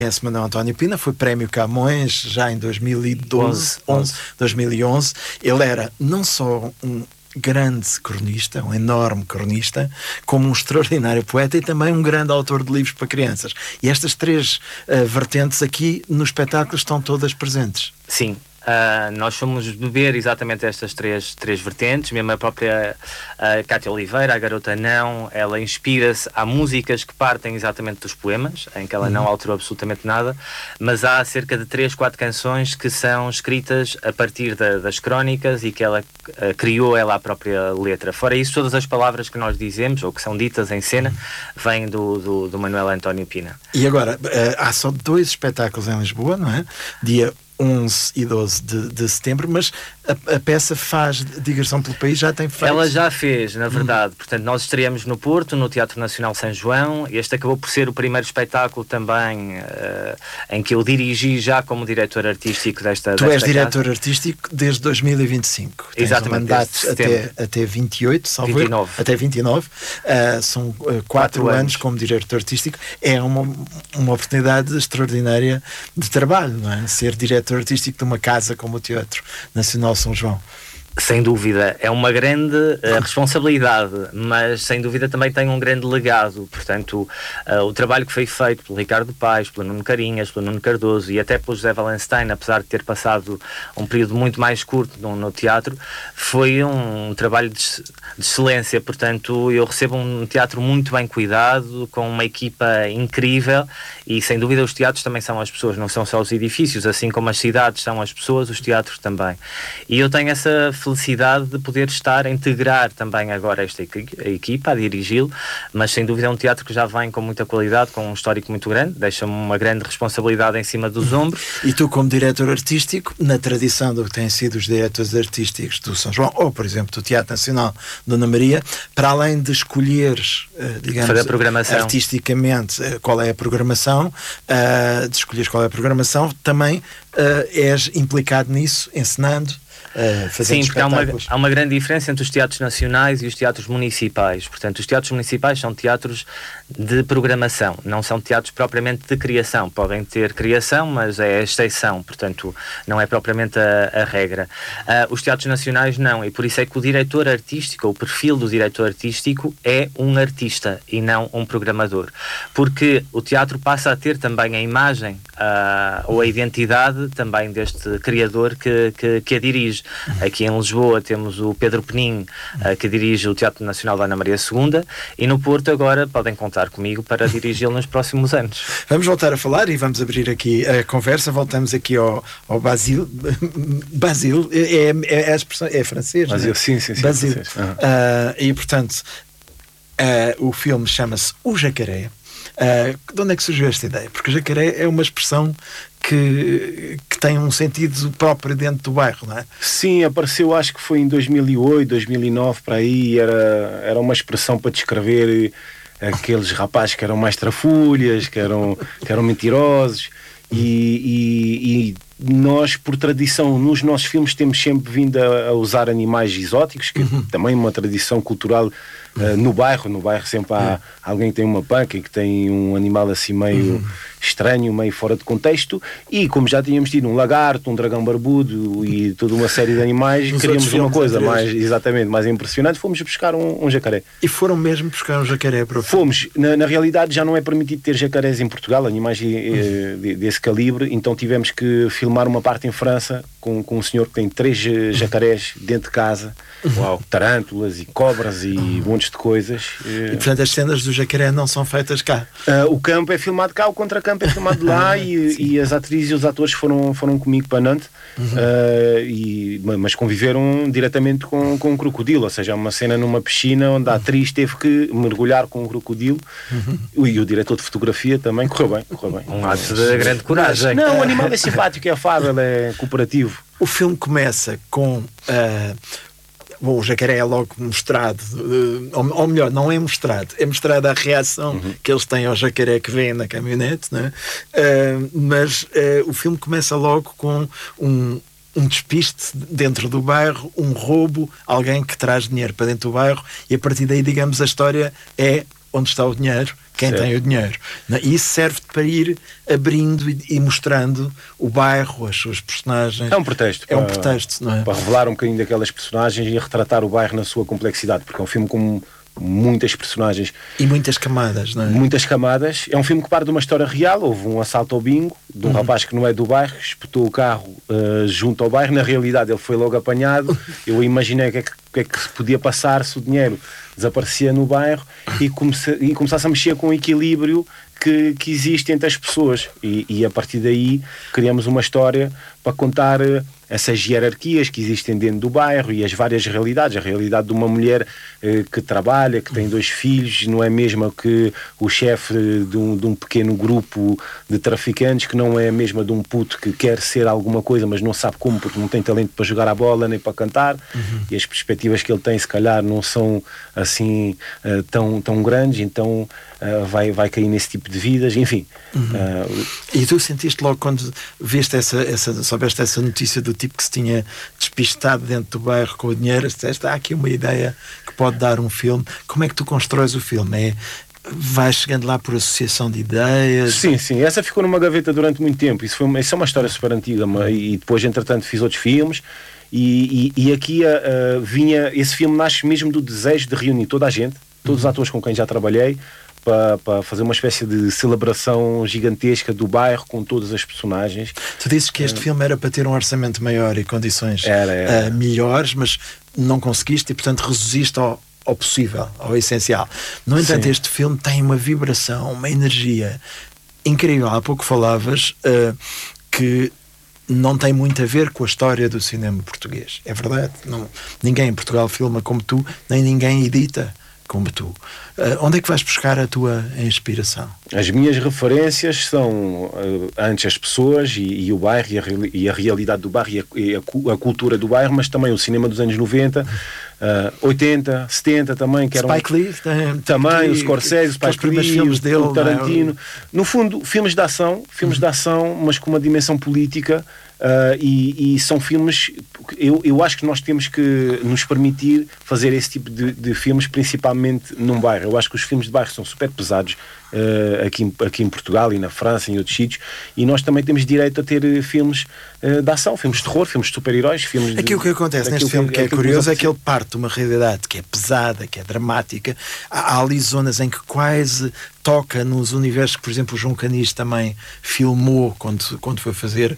conhece Manuel António Pina, foi Prémio Camões já em 2011. Ele era não só um grande cronista, um enorme cronista, como um extraordinário poeta e também um grande autor de livros para crianças. E estas três vertentes aqui no espetáculo estão todas presentes. Sim. Nós fomos beber exatamente estas três vertentes, mesmo a própria Cátia Oliveira, a Garota Não, ela inspira-se, há músicas que partem exatamente dos poemas, em que ela não alterou absolutamente nada, mas há cerca de 3-4 canções que são escritas a partir das crónicas e que ela criou ela a própria letra. Fora isso, todas as palavras que nós dizemos, ou que são ditas em cena, vêm do Manuel António Pina. E agora, há só 2 espetáculos em Lisboa, não é? Dia 11 e 12 de setembro, mas a peça faz digressão pelo país, já tem feito? Ela já fez, na verdade. Portanto, nós estreamos no Porto, no Teatro Nacional São João. Este acabou por ser o primeiro espetáculo também em que eu dirigi já como diretor artístico desta Tu és casa. diretor artístico desde 2025. Tens exatamente, mandatos até 28, salvo 29. Até 29. São 4 anos como diretor artístico. É uma oportunidade extraordinária de trabalho, não é? Ser diretor artístico de uma casa como o Teatro Nacional São João. Sem dúvida, é uma grande responsabilidade, mas sem dúvida também tem um grande legado. Portanto, o trabalho que foi feito pelo Ricardo Paes, pelo Nuno Carinhas, pelo Nuno Cardoso e até pelo José Wallenstein, apesar de ter passado um período muito mais curto no teatro, foi um trabalho de excelência. Portanto, eu recebo um teatro muito bem cuidado, com uma equipa incrível e sem dúvida os teatros também são as pessoas, não são só os edifícios, assim como as cidades são as pessoas, os teatros também. E eu tenho essa felicidade de poder estar a integrar também agora esta equipa, a dirigi-lo, mas sem dúvida é um teatro que já vem com muita qualidade, com um histórico muito grande, deixa-me uma grande responsabilidade em cima dos ombros. E tu, como diretor artístico, na tradição do que têm sido os diretores artísticos do São João, ou por exemplo do Teatro Nacional Dona Maria, para além de escolheres, digamos, a programação, artisticamente qual é a programação, de escolheres qual é a programação, também és implicado nisso, encenando. Sim, porque há uma grande diferença entre os teatros nacionais e os teatros municipais. Portanto, os teatros municipais são teatros de programação, não são teatros propriamente de criação. Podem ter criação, mas é a exceção, portanto, não é propriamente a regra. Os teatros nacionais não, e por isso é que o diretor artístico, o perfil do diretor artístico é um artista e não um programador. Porque o teatro passa a ter também a imagem ou a identidade também deste criador que a dirige. Aqui em Lisboa temos o Pedro Penin, que dirige o Teatro Nacional da Ana Maria II, e no Porto agora podem contar comigo para dirigi-lo nos próximos anos. Vamos voltar a falar e vamos abrir aqui a conversa. Voltamos aqui ao Basile. Basile é a expressão, é francês, Basile, sim. Basile. E portanto o filme chama-se O Jacaré. De onde é que surgiu esta ideia? Porque o jacaré é uma expressão que tem um sentido próprio dentro do bairro, não é? Sim, apareceu, acho que foi em 2008, 2009, para aí, era uma expressão para descrever aqueles rapazes que eram mais trafulhas, que eram mentirosos, e nós, por tradição, nos nossos filmes temos sempre vindo a usar animais exóticos, que também é uma tradição cultural. No bairro sempre há alguém que tem uma panca e que tem um animal assim meio estranho, meio fora de contexto, e como já tínhamos tido um lagarto, um dragão barbudo e toda uma série de animais, queríamos uma coisa mais impressionante, fomos buscar um jacaré. E foram mesmo buscar um jacaré para o filme? Fomos, na realidade já não é permitido ter jacarés em Portugal, animais desse calibre, então tivemos que filmar uma parte em França com um senhor que tem 3 jacarés dentro de casa. Uau. Tarântulas e cobras e montes de coisas. E portanto as cenas do jacaré não são feitas cá? O campo é filmado cá, o contracampo é filmado lá e as atrizes e os atores foram comigo para Nantes, mas conviveram diretamente com um crocodilo, ou seja, uma cena numa piscina onde a atriz teve que mergulhar com um crocodilo, e o diretor de fotografia também correu bem. Um ato de grande coragem. Não, o animal é simpático, é afável, é cooperativo. O filme começa com... Bom, o jacaré é logo mostrado, ou melhor, não é mostrado, é mostrada a reação que eles têm ao jacaré que vem na caminhonete, né? Mas o filme começa logo com um despiste dentro do bairro, um roubo, alguém que traz dinheiro para dentro do bairro, e a partir daí, digamos, a história é onde está o dinheiro, quem certo. tem o dinheiro. E isso serve para ir abrindo e mostrando o bairro, as suas personagens. É um pretexto. É um pretexto, não é? Para revelar um bocadinho daquelas personagens e retratar o bairro na sua complexidade, porque é um filme com muitas personagens. E muitas camadas, não é? Muitas camadas. É um filme que parte de uma história real. Houve um assalto ao bingo de um rapaz que não é do bairro, espetou o carro junto ao bairro. Na realidade ele foi logo apanhado. Eu imaginei o que é que se podia passar se o dinheiro desaparecia no bairro e começasse a mexer com o equilíbrio que existe entre as pessoas. E a partir daí criamos uma história para contar essas hierarquias que existem dentro do bairro e as várias realidades. A realidade de uma mulher que trabalha, que tem 2 filhos, não é a mesma que o chefe de um pequeno grupo de traficantes, que não é a mesma de um puto que quer ser alguma coisa, mas não sabe como, porque não tem talento para jogar a bola nem para cantar. E as perspectivas que ele tem, se calhar, não são assim tão grandes, então vai cair nesse tipo de vidas, enfim. E tu sentiste logo quando viste soubeste essa notícia do tipo que se tinha despistado dentro do bairro com o dinheiro, disseste, há aqui uma ideia que pode dar um filme. Como é que tu constróis o filme? Vais chegando lá por associação de ideias? Sim, essa ficou numa gaveta durante muito tempo. Isso é uma história super antiga, e depois, entretanto, fiz outros filmes. E aqui esse filme nasce mesmo do desejo de reunir toda a gente, todos os atores com quem já trabalhei, para fazer uma espécie de celebração gigantesca do bairro com todas as personagens. Tu dizes que este filme era para ter um orçamento maior e condições melhores, mas não conseguiste e, portanto, reduziste ao possível, ao essencial. No entanto, este filme tem uma vibração, uma energia incrível. Há pouco falavas que não tem muito a ver com a história do cinema português. É verdade. Ninguém em Portugal filma como tu, nem ninguém edita como tu. Onde é que vais buscar a tua inspiração? As minhas referências são antes as pessoas e o bairro e a realidade do bairro e a cultura do bairro, mas também o cinema dos anos 90, 80, 70 também, que eram Spike Lee, também o Scorsese, o Spike Lee, filmes dele, o Tarantino. No fundo, filmes de ação, mas com uma dimensão política. E são filmes, eu acho que nós temos que nos permitir fazer esse tipo de filmes, principalmente num bairro. Eu acho que os filmes de bairro são super pesados aqui em Portugal e na França e em outros sítios, e nós também temos direito a ter filmes de ação, filmes de terror, filmes de super-heróis, filmes Aqui o que acontece neste filme que é curioso é que ele parte de uma realidade que é pesada, que é dramática. Há ali zonas em que quase toca nos universos que, por exemplo, o João Canis também filmou quando foi fazer.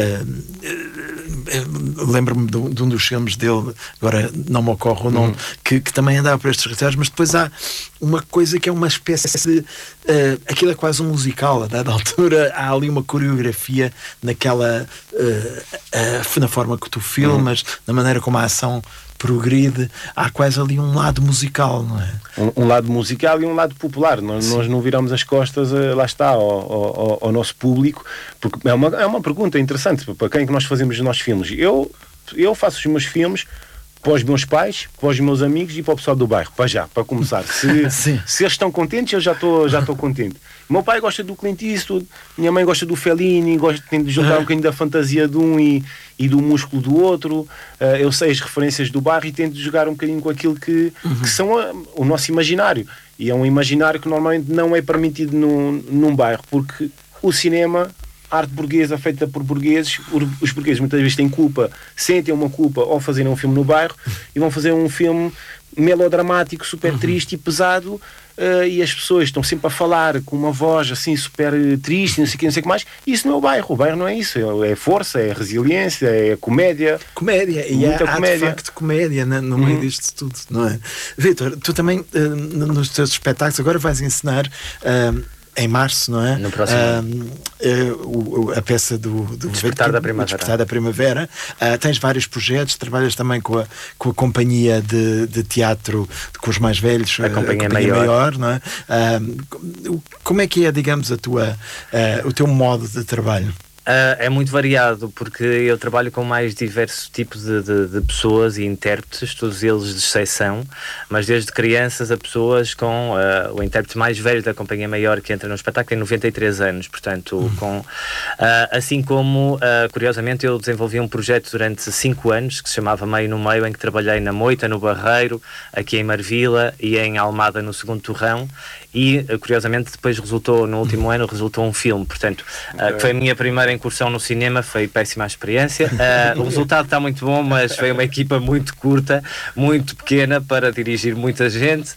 Lembro-me de um dos filmes dele, agora não me ocorre o nome, que também andava por estes territórios, mas depois há uma coisa que é uma espécie de aquilo é quase um musical. A dada altura há ali uma coreografia naquela na forma que tu filmas, na maneira como a ação progride. Há quase ali um lado musical, não é? Um lado musical e um lado popular. Nós não viramos as costas, lá está, ao nosso público, porque é uma pergunta interessante. Para quem é que nós fazemos os nossos filmes? Eu faço os meus filmes para os meus pais, para os meus amigos e para o pessoal do bairro, para começar. Se eles estão contentes, eu já estou contente. O meu pai gosta do Clint Eastwood, minha mãe gosta do Fellini, tem de juntar um bocadinho da fantasia de um e do músculo do outro. Eu sei as referências do bairro e tento jogar um bocadinho com aquilo que são o nosso imaginário. E é um imaginário que normalmente não é permitido num bairro, porque o cinema, arte burguesa feita por burgueses, os burgueses muitas vezes têm culpa, sentem uma culpa ao fazerem um filme no bairro e vão fazer um filme melodramático, super triste e pesado, e as pessoas estão sempre a falar com uma voz assim super triste, não sei o que mais. E isso não é o bairro não é isso, é força, é resiliência, é comédia, e há de facto comédia no meio disto tudo, não é? Vítor, tu também nos teus espetáculos agora vais encenar em março, não é? No próximo a peça do Despertar da Primavera. Despertar da Primavera. Tens vários projetos, trabalhas também com a companhia de teatro com os mais velhos, a companhia maior, não é? Como é que é, digamos, o teu modo de trabalho? É muito variado, porque eu trabalho com mais diversos tipos de pessoas e intérpretes, todos eles de exceção, mas desde crianças a pessoas com o intérprete mais velho da companhia maior que entra no espetáculo tem 93 anos, portanto, assim como, curiosamente, eu desenvolvi um projeto durante 5 anos que se chamava Meio no Meio, em que trabalhei na Moita, no Barreiro, aqui em Marvila e em Almada, no Segundo Torrão, e curiosamente depois resultou, no último ano, resultou um filme, portanto, que foi a minha primeira incursão no cinema, foi péssima experiência. O resultado está muito bom, mas foi uma equipa muito curta, muito pequena para dirigir muita gente,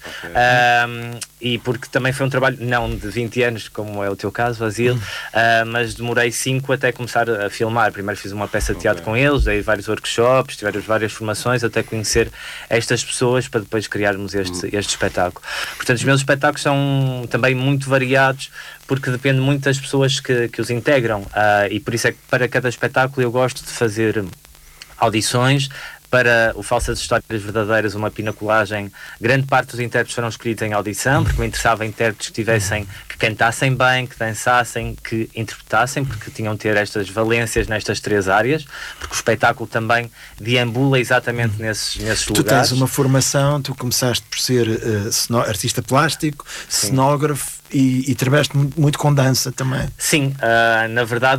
e porque também foi um trabalho, não de 20 anos, como é o teu caso, Basílio, mas demorei 5 até começar a filmar. Primeiro fiz uma peça de teatro com eles, dei vários workshops, tive várias formações, até conhecer estas pessoas para depois criarmos este espetáculo. Portanto, os meus espetáculos são também muito variados, porque depende muito das pessoas que os integram, e por isso é que para cada espetáculo eu gosto de fazer audições. Para o Falsas Histórias Verdadeiras, uma pinacolagem, grande parte dos intérpretes foram escolhidos em audição, porque me interessava intérpretes que cantassem bem, que dançassem, que interpretassem, porque tinham de ter estas valências nestas 3 áreas, porque o espetáculo também deambula exatamente nesses lugares. Tu tens uma formação, tu começaste por ser artista plástico, cenógrafo, e trabalhaste muito com dança também. Sim, na verdade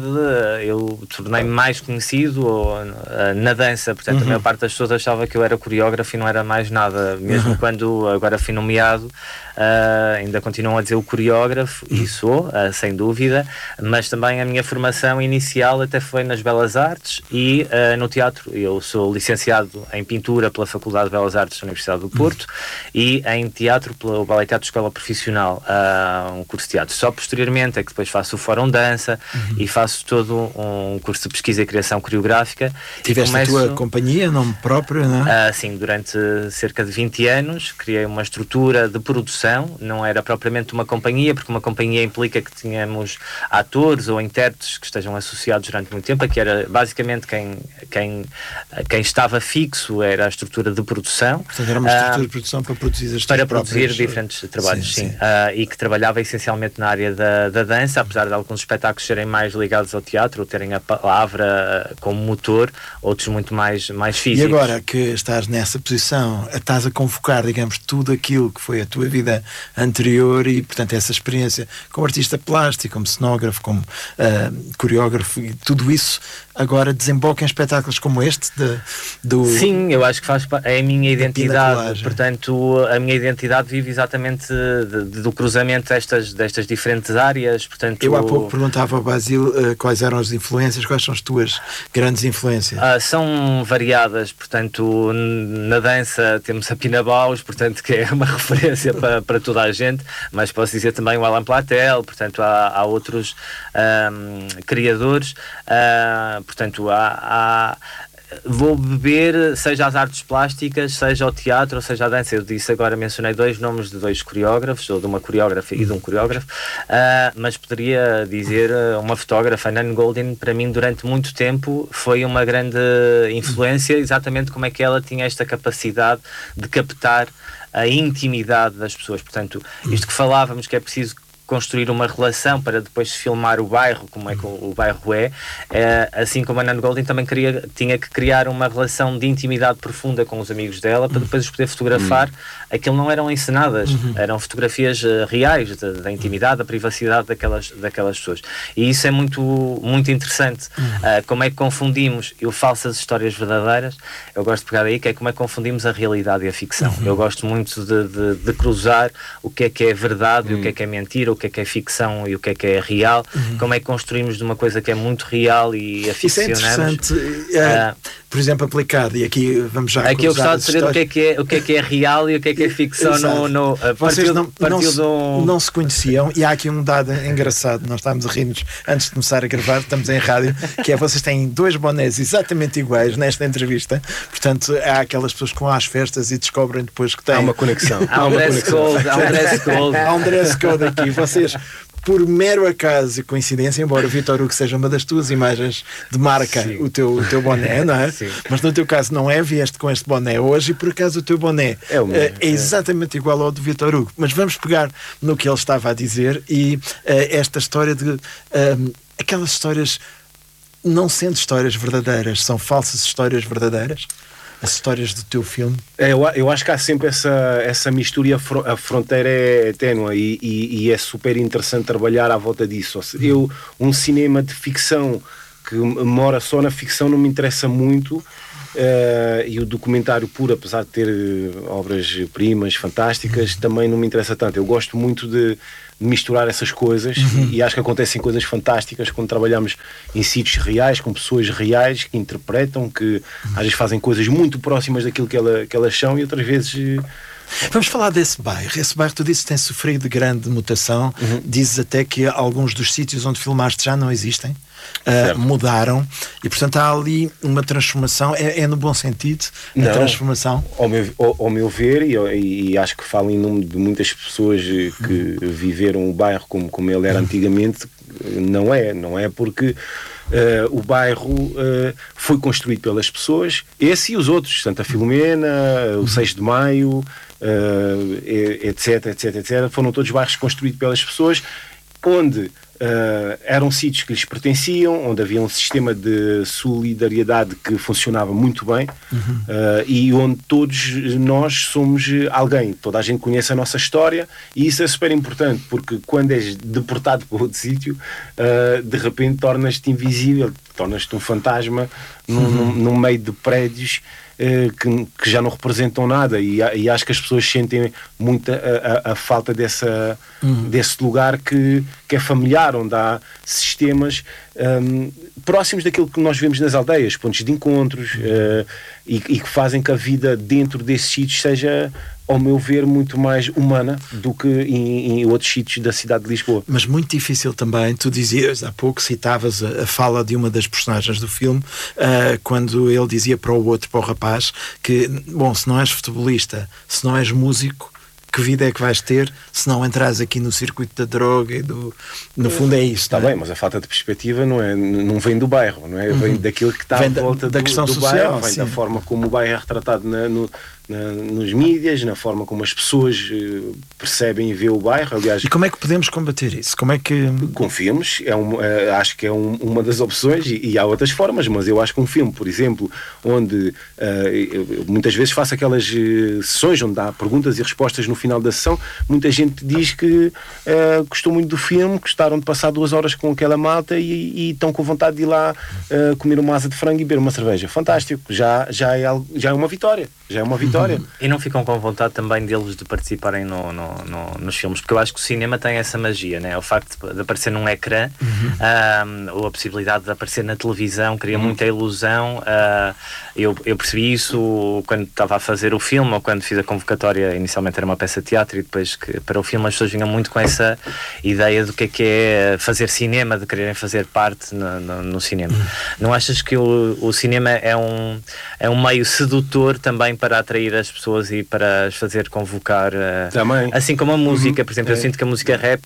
eu tornei-me mais conhecido na dança, portanto a maior parte das pessoas achava que eu era coreógrafo e não era mais nada, mesmo quando agora fui nomeado, ainda continuam a dizer o coreógrafo, e sou, sem dúvida, mas também a minha formação inicial até foi nas Belas Artes e no teatro. Eu sou licenciado em pintura pela Faculdade de Belas Artes da Universidade do Porto e em teatro pelo Ballet Teatro Escola Profissional, um curso de teatro. Só posteriormente é que depois faço o Fórum Dança e faço todo um curso de pesquisa e criação coreográfica. Tiveste a tua companhia, nome próprio, não é? Sim, durante cerca de 20 anos criei uma estrutura de produção, não era propriamente uma companhia, porque uma companhia implica que tínhamos atores ou intérpretes que estejam associados durante muito tempo, que era basicamente quem estava fixo, era a estrutura de produção. Portanto, era uma estrutura de produção para produzir as para produzir diferentes trabalhos, sim. E que trabalhava essencialmente na área da dança, apesar de alguns espetáculos serem mais ligados ao teatro, ou terem a palavra como motor, outros muito mais físicos. E agora que estás nessa posição, estás a convocar, digamos, tudo aquilo que foi a tua vida anterior e, portanto, essa experiência como artista plástico, como cenógrafo, como coreógrafo, e tudo isso agora desemboca em espetáculos como este? Sim, eu acho que é a minha identidade, portanto, a minha identidade vive exatamente do cruzamento destas diferentes áreas, portanto... Eu há pouco perguntava ao Basílio quais eram as influências, quais são as tuas grandes influências? São variadas, portanto, na dança temos a Pina Bausch, portanto, que é uma referência para toda a gente, mas posso dizer também o Alain Platel, portanto, há outros criadores, portanto, vou beber, seja as artes plásticas, seja o teatro, ou seja a dança. Eu disse agora, mencionei 2 nomes de 2 coreógrafos, ou de uma coreógrafa e de um coreógrafo, mas poderia dizer uma fotógrafa, Nan Goldin, para mim durante muito tempo foi uma grande influência, exatamente como é que ela tinha esta capacidade de captar a intimidade das pessoas. Portanto, isto que falávamos, que é preciso construir uma relação para depois filmar o bairro, como é que o bairro assim como a Nan Goldin também tinha que criar uma relação de intimidade profunda com os amigos dela para depois os poder fotografar. Aquilo não eram encenadas, eram fotografias reais da intimidade, da privacidade daquelas pessoas, e isso é muito, muito interessante. Como é que confundimos Falsas Histórias Verdadeiras, eu gosto de pegar aí, que é como é que confundimos a realidade e a ficção. Eu gosto muito de cruzar o que é verdade e o que é mentira, o que é ficção e o que é real, como é que construímos de uma coisa que é muito real e a ficcionamos. Isso é interessante, por exemplo, aplicado, e aqui vamos já aqui eu gostava de saber o que é real e o que é ficção. Vocês não se conheciam, e há aqui um dado engraçado, nós estávamos a rir-nos antes de começar a gravar, estamos em rádio, que é vocês têm 2 bonés exatamente iguais nesta entrevista, portanto há aquelas pessoas que vão às festas e descobrem depois que têm... Há uma conexão. Há um dress code. Há um dress code aqui. Vocês, por mero acaso e coincidência, embora o Vítor Hugo seja uma das tuas imagens de marca, o teu boné, não é? Sim. Mas no teu caso não é, vieste com este boné hoje e por acaso o teu boné é exatamente igual ao do Vítor Hugo. Mas vamos pegar no que ele estava a dizer e esta história de aquelas histórias, não sendo histórias verdadeiras, são falsas histórias verdadeiras. As histórias do teu filme? Eu acho que há sempre essa mistura, e a fronteira é ténue e é super interessante trabalhar à volta disso. Um cinema de ficção que mora só na ficção não me interessa muito, e o documentário puro, apesar de ter obras-primas fantásticas, também não me interessa tanto. Eu gosto muito de misturar essas coisas e acho que acontecem coisas fantásticas quando trabalhamos em sítios reais, com pessoas reais que interpretam, que às vezes fazem coisas muito próximas daquilo que elas são, e outras vezes... Vamos falar desse bairro. Esse bairro, tu disse, tem sofrido grande mutação. Dizes até que alguns dos sítios onde filmaste já não existem. Mudaram, e portanto há ali uma transformação. É no bom sentido a transformação? Ao meu ver, e acho que falo em nome de muitas pessoas que viveram o bairro como ele era antigamente, não é porque o bairro foi construído pelas pessoas, esse e os outros, Santa Filomena, o 6 de Maio, etc, foram todos bairros construídos pelas pessoas, onde eram sítios que lhes pertenciam, onde havia um sistema de solidariedade que funcionava muito bem, e onde todos nós somos alguém, toda a gente conhece a nossa história, e isso é super importante, porque quando és deportado para outro sítio, de repente tornas-te invisível, tornas-te um fantasma num meio de prédios que já não representam nada, e acho que as pessoas sentem muito a falta desse lugar que é familiar, onde há sistemas próximos daquilo que nós vemos nas aldeias, pontos de encontros, e que fazem que a vida dentro desses sítios seja, ao meu ver, muito mais humana do que em outros sítios da cidade de Lisboa. Mas muito difícil também. Tu dizias, há pouco citavas a fala de uma das personagens do filme, quando ele dizia para o outro, para o rapaz, que, bom, se não és futebolista, se não és músico, que vida é que vais ter se não entras aqui no circuito da droga? No fundo é isso. Está bem, mas a falta de perspectiva não vem do bairro, não é? Vem daquilo que está à volta da questão do social, bairro, vem da forma como o bairro é retratado nos mídias, na forma como as pessoas percebem e vêem o bairro. Aliás, e como é que podemos combater isso? Como é que... Com filmes, acho que é uma das opções, e há outras formas, mas eu acho que um filme, por exemplo, onde muitas vezes faço aquelas sessões onde há perguntas e respostas no final da sessão, muita gente diz que gostou muito do filme, gostaram de passar 2 horas com aquela malta e estão com vontade de ir lá comer uma asa de frango e beber uma cerveja. Fantástico, já é uma vitória. Já é uma vitória. E não ficam com vontade também deles de participarem nos filmes, porque eu acho que o cinema tem essa magia, né? O facto de aparecer num ecrã, ou a possibilidade de aparecer na televisão, cria muita ilusão. Eu percebi isso quando estava a fazer o filme, ou quando fiz a convocatória. Inicialmente era uma peça de teatro, e depois para o filme as pessoas vinham muito com essa ideia do que é fazer cinema, de quererem fazer parte no cinema. Não achas que o cinema é um meio sedutor também para atrair as pessoas e para as fazer convocar, assim como a música, por exemplo? Eu sinto que a música rap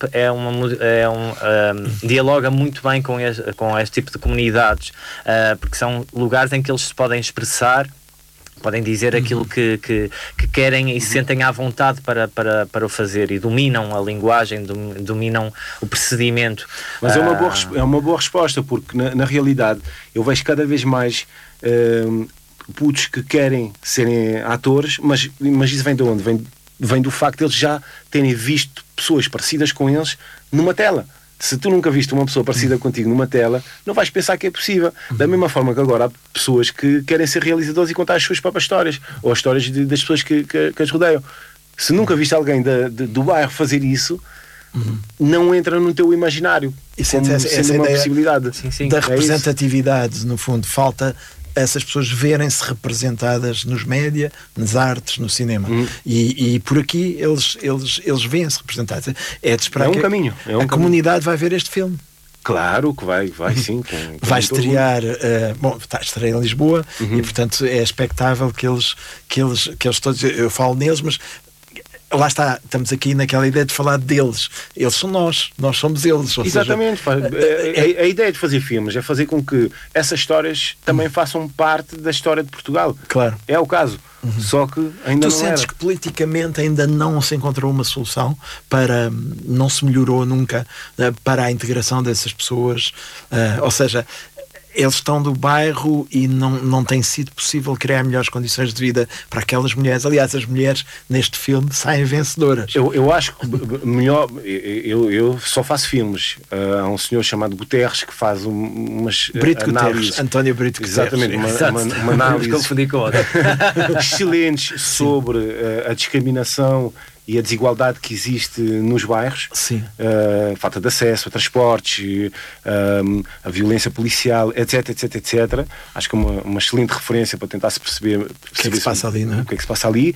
dialoga muito bem com este tipo de comunidades, porque são lugares em que eles se podem expressar, podem dizer aquilo que querem e se sentem à vontade para o fazer, e dominam a linguagem, dominam o procedimento. Mas é uma boa resposta, porque na realidade eu vejo cada vez mais putos que querem serem atores, mas isso vem de onde? Vem do facto de eles já terem visto pessoas parecidas com eles numa tela. Se tu nunca viste uma pessoa parecida contigo numa tela, não vais pensar que é possível. Da mesma forma que agora há pessoas que querem ser realizadores e contar as suas próprias histórias, ou as histórias das pessoas que as rodeiam. Se nunca viste alguém do bairro fazer isso, não entra no teu imaginário. Isso é essa uma ideia possibilidade. Da representatividade, no fundo. Falta essas pessoas verem-se representadas nos média, nas artes, no cinema. E por aqui eles veem-se representados. É de esperar um caminho. A comunidade vai ver este filme. Claro que vai sim. Vai estrear, está a estrear em Lisboa, e portanto é expectável que eles todos, eu falo neles, mas lá está, estamos aqui naquela ideia de falar deles. Eles são nós somos eles. Exatamente. A ideia de fazer filmes é fazer com que essas histórias também façam parte da história de Portugal. Claro. É o caso. Só que ainda tu não sentes era. que politicamente ainda não se encontrou uma solução não se melhorou nunca para a integração dessas pessoas, ou seja, eles estão do bairro e não tem sido possível criar melhores condições de vida para aquelas mulheres. Aliás, as mulheres neste filme saem vencedoras. Eu acho que melhor. Eu só faço filmes. Há um senhor chamado Guterres que faz umas análises. António Brito Guterres. Exatamente, uma análise excelentes sobre a discriminação e a desigualdade que existe nos bairros. Sim. Falta de acesso a transportes, a violência policial, etc. Acho que é uma excelente referência para tentar se perceber o que é que se passa ali, não é? O que é que se passa ali.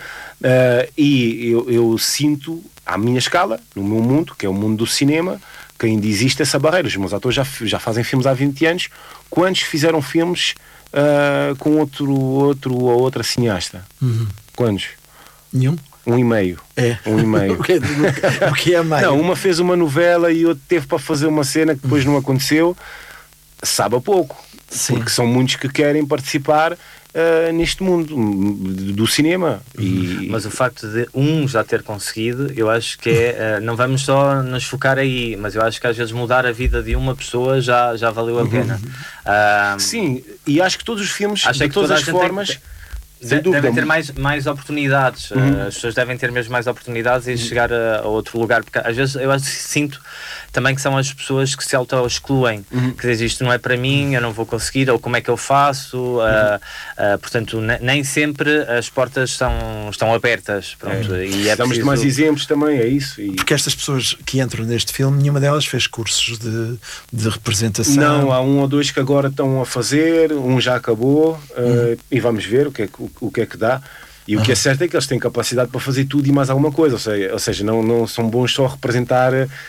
E eu sinto, à minha escala, no meu mundo, que é o mundo do cinema, que ainda existe essa barreira. Os meus atores já fazem filmes há 20 anos. Quantos fizeram filmes com outro ou outra cineasta? Quantos? Nenhum. 1,5. É. 1,5. O que é meio? Não, uma fez uma novela e outra teve para fazer uma cena que depois não aconteceu. Sabe a pouco. Sim. Porque são muitos que querem participar neste mundo do cinema. Mas o facto de já ter conseguido, eu acho que não vamos só nos focar aí, mas eu acho que às vezes mudar a vida de uma pessoa já valeu a pena. Sim, e acho que todos os filmes, de todas as formas... Devem ter mais oportunidades. As pessoas devem ter mesmo mais oportunidades e chegar a outro lugar, porque às vezes eu sinto também que são as pessoas que se auto-excluem, que dizem isto não é para mim, eu não vou conseguir, ou como é que eu faço. Portanto, nem sempre as portas estão abertas. Pronto, e precisamos de mais exemplos também, é isso. Porque estas pessoas que entram neste filme, nenhuma delas fez cursos de representação. Não, há um ou dois que agora estão a fazer, um já acabou, e vamos ver o que é que dá. E o que é certo é que eles têm capacidade para fazer tudo e mais alguma coisa, ou seja, não são bons só a representar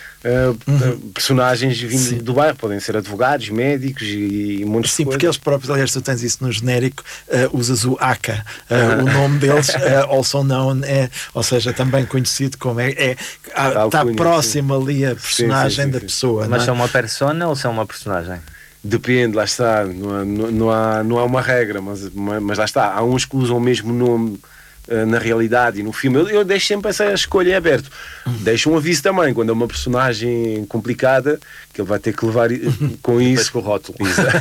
personagens vindo do bairro, podem ser advogados, médicos e muitos. Sim, porque eles próprios, aliás, tu tens isso no genérico, usas o ACA, o nome deles, also known, ou seja, também conhecido como está próximo ali a personagem da pessoa. Mas são uma persona ou são uma personagem? Depende, lá está, não há uma regra, mas lá está, há uns que usam o mesmo nome na realidade e no filme. Eu deixo sempre essa escolha em aberto. Deixo um aviso também, quando é uma personagem complicada, que ele vai ter que levar com isso. Com o rótulo.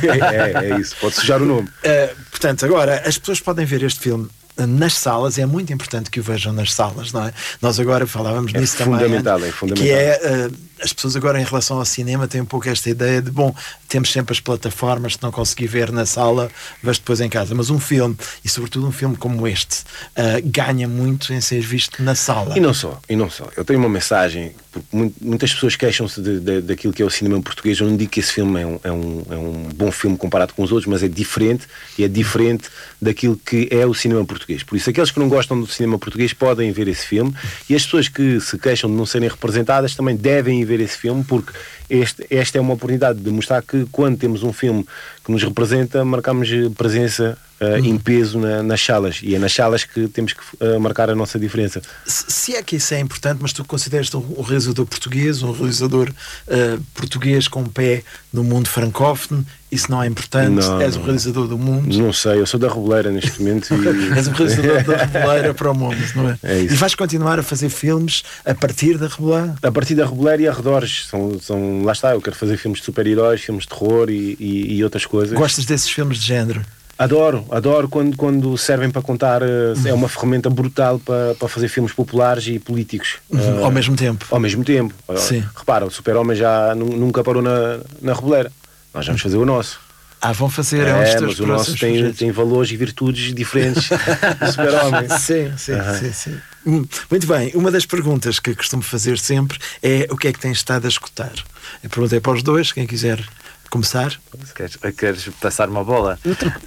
É isso, pode sujar o nome. Portanto, agora, as pessoas podem ver este filme nas salas, é muito importante que o vejam nas salas, não é? Nós agora falávamos nisso também. É fundamental. Que as pessoas agora em relação ao cinema têm um pouco esta ideia de, temos sempre as plataformas, se não conseguir ver na sala, vais depois em casa. Mas um filme, e sobretudo um filme como este, ganha muito em ser visto na sala. E não só. Eu tenho uma mensagem, porque muitas pessoas queixam-se daquilo que é o cinema português. Eu não digo que esse filme é um bom filme comparado com os outros, mas é diferente, e é diferente daquilo que é o cinema português. Por isso, aqueles que não gostam do cinema português podem ver esse filme, e as pessoas que se queixam de não serem representadas também devem ver esse filme, porque esta é uma oportunidade de mostrar que quando temos um filme que nos representa, marcamos presença em peso nas salas, e é nas salas que temos que marcar a nossa diferença. Se é que isso é importante, mas tu consideras-te um realizador português, um realizador português com um pé no mundo francófono, isso não é importante? És o realizador do mundo? Não sei, eu sou da Reboleira neste momento. És o realizador da Reboleira para o mundo, não é? É isso. E vais continuar a fazer filmes a partir da Reboleira? A partir da Reboleira e arredores. Lá está, eu quero fazer filmes de super-heróis, filmes de terror e outras coisas. Gostas desses filmes de género? Adoro quando servem para contar. É uma ferramenta brutal para fazer filmes populares e políticos. Ao mesmo tempo. Ao mesmo tempo. Sim. Repara, o Super-Homem já nunca parou na Reboleira. Nós vamos fazer o nosso. Vão fazer mas o nosso tem valores e virtudes diferentes do Super-Homem. Sim. Muito bem, uma das perguntas que costumo fazer sempre é: o que é que tens estado a escutar? A pergunta é para os dois, quem quiser começar. Queres passar uma bola?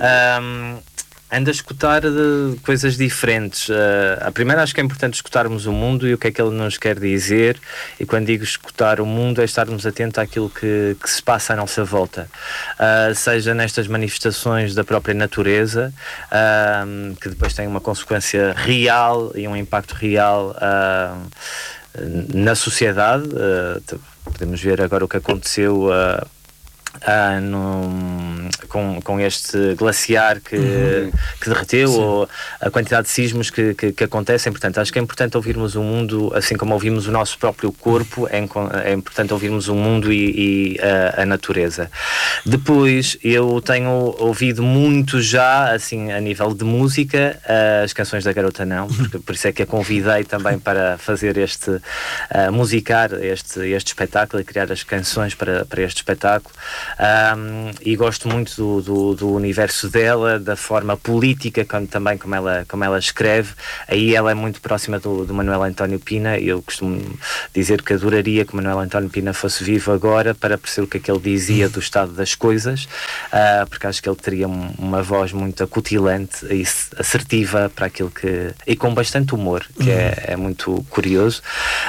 Ando a escutar coisas diferentes. A primeira, acho que é importante escutarmos o mundo e o que é que ele nos quer dizer, e quando digo escutar o mundo é estarmos atentos àquilo que se passa à nossa volta, seja nestas manifestações da própria natureza, que depois têm uma consequência real e um impacto real na sociedade. Podemos ver agora o que aconteceu com este glaciar que derreteu, ou a quantidade de sismos que acontecem. Portanto, acho que é importante ouvirmos o mundo, assim como ouvimos o nosso próprio corpo, é importante ouvirmos o mundo e a natureza. Depois, eu tenho ouvido muito já, assim, a nível de música, as canções da Garota Não, porque por isso é que a convidei também para fazer musicar este espetáculo e criar as canções para este espetáculo. E gosto muito do universo dela, da forma política, também como ela escreve. Aí ela é muito próxima do Manuel António Pina. Eu costumo dizer que adoraria que o Manuel António Pina fosse vivo agora para perceber o que é que ele dizia do estado das coisas, porque acho que ele teria uma voz muito acutilante e assertiva para aquilo que... e com bastante humor, que é muito curioso.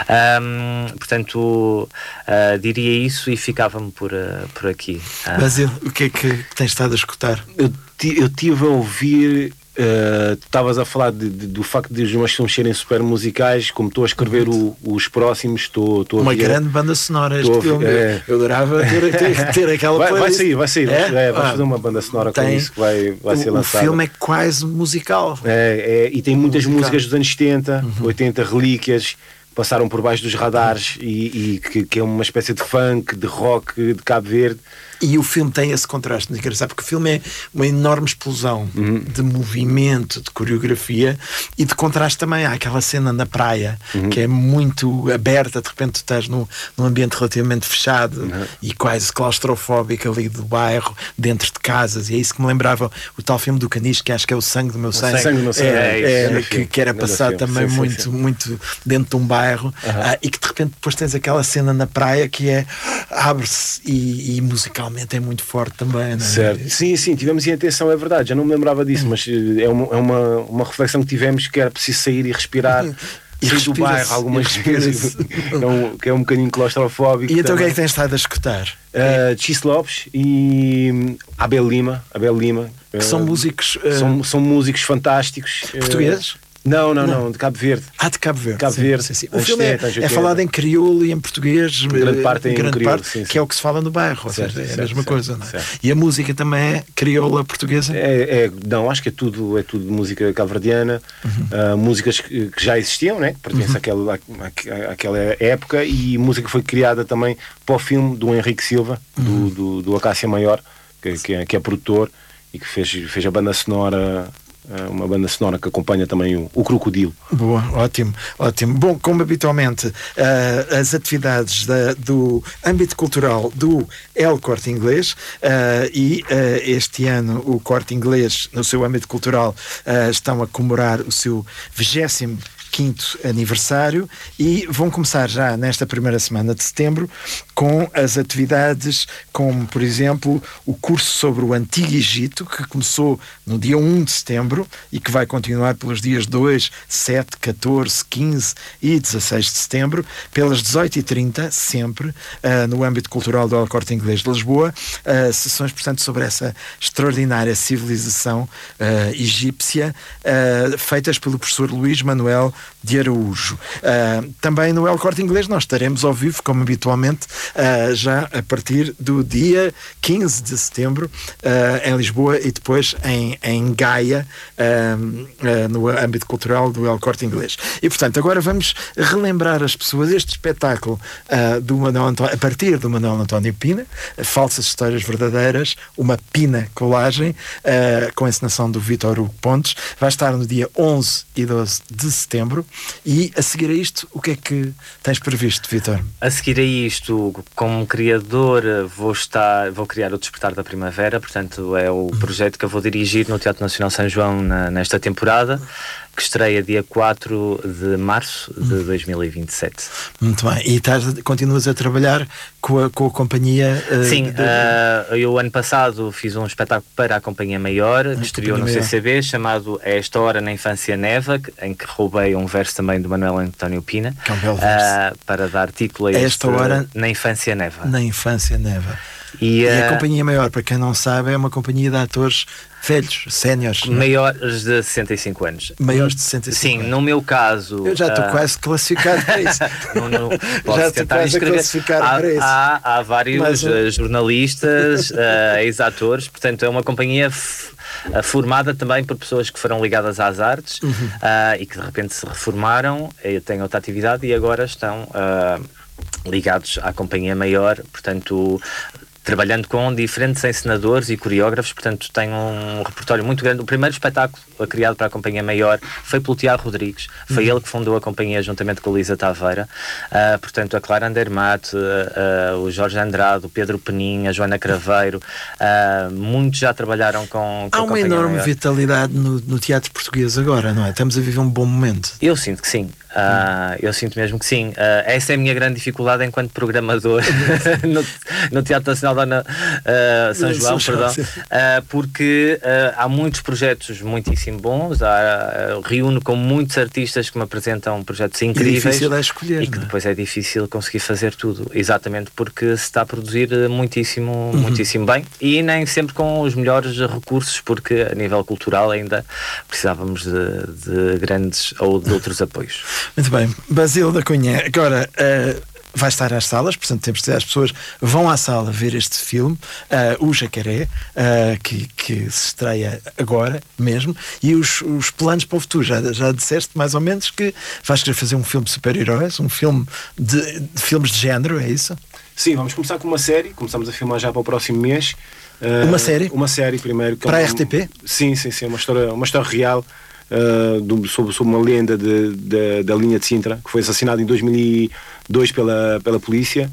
Portanto, diria isso e ficava-me por aqui. Basil, o que é que tens estado a escutar? Eu estive a ouvir... Tu estavas a falar do facto de os meus filmes serem super musicais. Como estou a escrever os próximos, estou a uma grande banda sonora este filme. Eu adorava ter aquela playlist. Vai sair. Vamos fazer uma banda sonora com isso que vai ser lançada. O filme é quase musical. E tem muitas músicas dos anos 70, 80, relíquias, passaram por baixo dos radares, e que é uma espécie de funk, de rock de Cabo Verde. E o filme tem esse contraste muito engraçado, porque o filme é uma enorme explosão de movimento, de coreografia e de contraste também. Há aquela cena na praia que é muito aberta, de repente tu estás num ambiente relativamente fechado e quase claustrofóbico ali do bairro, dentro de casas, e é isso que me lembrava o tal filme do Caniche, que acho que é o Sangue do Meu Sangue. Que era passado também muito dentro de um bairro, e que de repente depois tens aquela cena na praia que abre-se e musicalmente é muito forte também, não é? Certo. Sim, tivemos em atenção, é verdade, já não me lembrava disso, mas é uma reflexão que tivemos, que era preciso sair e respirar. Sair do bairro algumas vezes, que é um bocadinho claustrofóbico. E então o que é que tens estado a escutar? Chis Lopes e Abel Lima, que são músicos são músicos fantásticos. Portugueses? Não, de Cabo Verde. De Cabo Verde. Cabo Verde. Sim. O filme é falado em crioulo e em português, grande parte em crioulo, que é o que se fala no bairro, ou seja, é a mesma coisa, não é? E a música também é crioula portuguesa? Não, acho que é tudo música cabo-verdiana, músicas que já existiam, né? Que pertencem àquela época, e música foi criada também para o filme do Henrique Silva, do Acácia Maior, que é produtor e que fez a banda sonora. Uma banda sonora que acompanha também o Crocodilo. Boa, ótimo. Bom, como habitualmente, as atividades do âmbito cultural do El Corte Inglês, e este ano o Corte Inglês, no seu âmbito cultural, estão a comemorar o seu 25º aniversário, e vão começar já nesta primeira semana de setembro com as atividades como, por exemplo, o curso sobre o Antigo Egito, que começou no dia 1 de setembro e que vai continuar pelos dias 2, 7, 14, 15 e 16 de setembro, pelas 18h30, sempre, no âmbito cultural do El Corte Inglês de Lisboa, sessões, portanto, sobre essa extraordinária civilização egípcia, feitas pelo professor Luís Manuel de Araújo. Também no El Corte Inglês nós estaremos ao vivo, como habitualmente, já a partir do dia 15 de setembro, em Lisboa, e depois em Gaia, no âmbito cultural do El Corte Inglês. E, portanto, agora vamos relembrar as pessoas este espetáculo a partir do Manuel António Pina, Falsas Histórias Verdadeiras, uma Pina colagem, com a encenação do Vítor Hugo Pontes. Vai estar no dia 11 e 12 de setembro. E a seguir a isto, o que é que tens previsto, Vítor? A seguir a isto, como criador, vou criar o Despertar da Primavera, portanto é o projeto que eu vou dirigir no Teatro Nacional São João nesta temporada, que estreia dia 4 de março de 2027. Muito bem. E continuas a trabalhar com a companhia? Sim, eu ano passado fiz um espetáculo para a Companhia Maior, que estreou no CCB, chamado Esta Hora na Infância Neva, em que roubei um verso também do Manuel António Pina, que é um belo verso, para dar título a esta hora Na Infância Neva. Na Infância Neva. E a Companhia Maior, para quem não sabe, é uma companhia de atores velhos, séniores. Maiores de 65 anos. Maiores de 65 Sim, anos. No meu caso... Eu já estou quase classificado para isso. Já estou quase a classificar para isso. Há vários jornalistas, ex-atores, portanto é uma companhia formada também por pessoas que foram ligadas às artes e que de repente se reformaram, têm outra atividade e agora estão ligados à Companhia Maior, portanto trabalhando com diferentes encenadores e coreógrafos, portanto tem um repertório muito grande. O primeiro espetáculo criado para a Companhia Maior foi pelo Tiago Rodrigues, foi ele que fundou a companhia juntamente com a Lisa Taveira, portanto a Clara Andermatt, o Jorge Andrade, o Pedro Peninha, a Joana Craveiro, muitos já trabalharam com Há uma enorme vitalidade no teatro português agora, não é? Estamos a viver um bom momento. Eu sinto que sim. Eu sinto mesmo que sim. Essa é a minha grande dificuldade enquanto programador no Teatro Nacional Dona São João, porque há muitos projetos muitíssimo bons, reúno com muitos artistas que me apresentam projetos incríveis e difícil é escolher, e que depois é difícil conseguir fazer tudo, exatamente porque se está a produzir muitíssimo bem e nem sempre com os melhores recursos, porque a nível cultural ainda precisávamos de grandes ou de outros apoios. Muito bem, Basílio da Cunha, agora vai estar às salas, portanto temos de dizer, as pessoas vão à sala ver este filme, o Jacaré, que se estreia agora mesmo, e os planos para o futuro, já disseste mais ou menos que vais querer fazer um filme de super-heróis, um filme de filmes de género, é isso? Sim, vamos começar com uma série, começamos a filmar já para o próximo mês. Uma série? Uma série primeiro. Para a RTP? Sim, uma história real. Sobre uma lenda da linha de Sintra, que foi assassinada em 2002 pela polícia,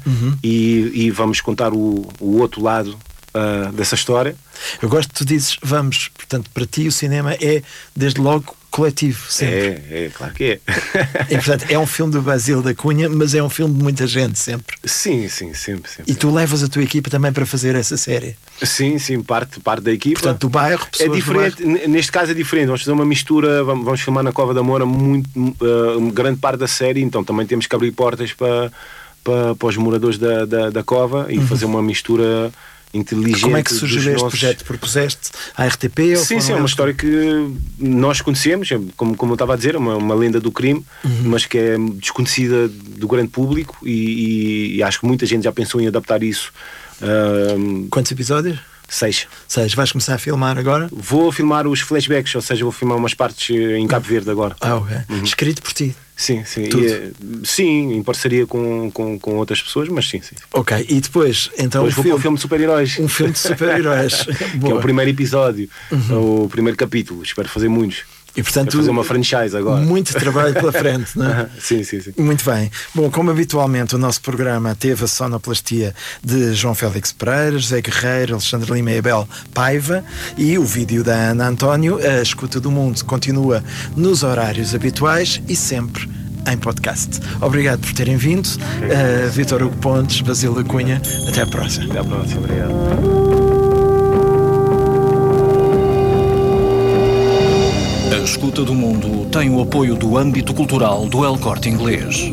e vamos contar o outro lado dessa história. Eu gosto que tu dizes vamos, portanto para ti o cinema é desde logo coletivo, sempre. É claro que é. E portanto é um filme do Basílio da Cunha, mas é um filme de muita gente sempre. Sim, sempre. E tu levas a tua equipa também para fazer essa série? Sim, parte da equipa. Portanto, do bairro, pessoas é diferente, neste caso é diferente, vamos fazer uma mistura, vamos filmar na Cova da Moura grande parte da série, então também temos que abrir portas para os moradores da Cova e fazer uma mistura inteligente. Como é que surgiu este projeto? Propuseste à RTP? Sim, é uma história que nós conhecemos, como eu estava a dizer, uma lenda do crime, mas que é desconhecida do grande público e acho que muita gente já pensou em adaptar isso. Quantos episódios? 6. Vais começar a filmar agora? Vou filmar os flashbacks, ou seja, vou filmar umas partes em Cabo Verde agora. Ok. Escrito por ti? Sim. Sim, em parceria com outras pessoas, mas sim. Ok, e depois, então vou para um filme de super-heróis. Um filme de super-heróis. Que é o primeiro episódio, o primeiro capítulo. Espero fazer muitos. E portanto, fazer uma franchise agora. Muito trabalho pela frente, não é? Sim. Muito bem. Bom, como habitualmente o nosso programa teve a sonoplastia de João Félix Pereira, José Guerreiro, Alexandre Lima e Abel Paiva, e o vídeo da Ana António. A Escuta do Mundo continua nos horários habituais e sempre em podcast. Obrigado por terem vindo. Vítor Hugo Pontes, Basílio da Cunha. Até à próxima. Até à próxima. Obrigado. A Escuta do Mundo tem o apoio do âmbito cultural do El Corte Inglês.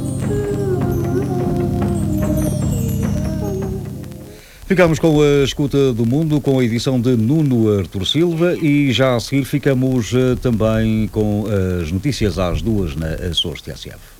Ficamos com a Escuta do Mundo, com a edição de Nuno Artur Silva, e já a seguir ficamos também com as notícias às 2 na Açores TSF.